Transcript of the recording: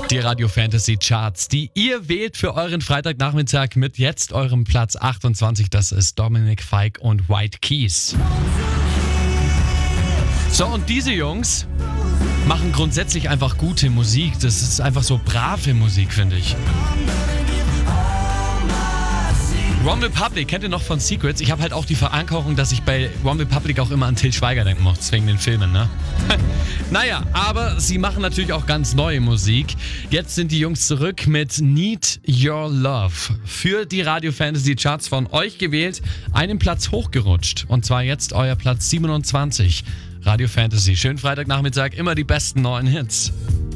Die Radio Fantasy Charts, die ihr wählt für euren Freitagnachmittag mit jetzt eurem Platz 28. Das ist Dominic Fike und White Keys. So, und diese Jungs machen grundsätzlich einfach gute Musik. Das ist einfach so brave Musik, finde ich. OneRepublic, kennt ihr noch von Secrets? Ich habe halt auch die Verankerung, dass ich bei OneRepublic auch immer an Till Schweiger denken muss, wegen den Filmen, ne? Naja, aber sie machen natürlich auch ganz neue Musik. Jetzt sind die Jungs zurück mit Need Your Love. Für die Radio Fantasy Charts von euch gewählt, einen Platz hochgerutscht. Und zwar jetzt euer Platz 27. Radio Fantasy. Schönen Freitagnachmittag, immer die besten neuen Hits.